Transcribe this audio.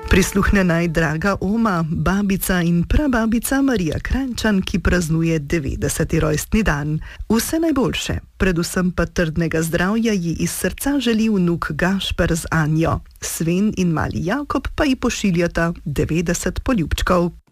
Prisluhne naj draga Oma, babica in prababica Marija Kranjčan, ki praznuje 90. rojstni dan. Vse najboljše, predvsem pa trdnega zdravja ji iz srca želi vnuk Gašper z Anjo. Sven in mali Jakob pa ji pošiljata 90 poljubčkov.